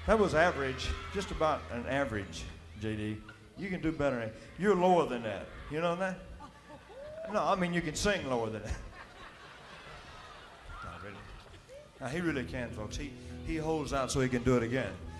That was average, just about an average, JD. You can do better than that. You're lower than that. You know that? No, I mean you can sing lower than that. No, really. Now he really can, folks. He holds out so he can do it again.